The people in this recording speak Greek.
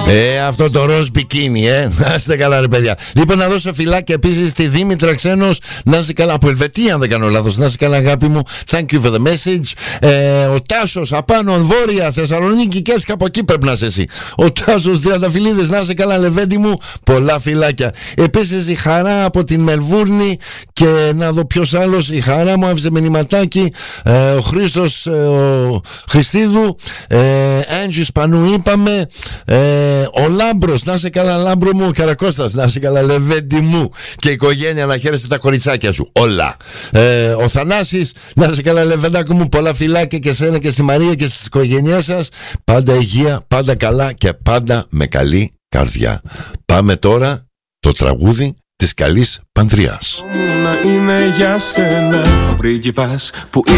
Αυτό το ροζ μπικίνι, να είστε καλά ρε παιδιά. Λοιπόν, να δώσω φυλάκια επίσης στη Δήμητρα Ξένος, να είστε καλά, από Ελβετία αν δεν κάνω λάθος. Να είστε καλά αγάπη μου, thank you for the message. Ο Τάσος απάνω Βόρεια Θεσσαλονίκη, και έτσι κάπου εκεί πρέπει να είσαι εσύ. Ο Τάσος Τριανταφυλλίδης, να είστε καλά Λεβέντη μου, πολλά φυλάκια. Επίσης η Χαρά από την Μελβούρνη, και να δω ποιος άλλος. Η Χαρά μου άφησε μηνυματάκι, ο Χρήστος ο Χριστίδου, Έντζου Σπανού είπαμε, ο Λάμπρος, να είσαι καλά Λάμπρο μου, Καρακώστας, να είσαι καλά Λεβέντη μου, και η οικογένεια, να χαίρεστε τα κοριτσάκια σου όλα. Ο Θανάσης, να είσαι καλά Λεβεντάκου μου, πολλά φιλάκια και σένα και στη Μαρία και στις οικογένειές σας, πάντα υγεία, πάντα καλά και πάντα με καλή καρδιά. Πάμε τώρα το τραγούδι της καλής παντριάς. Να είναι για σένα ο πρίγκιπας που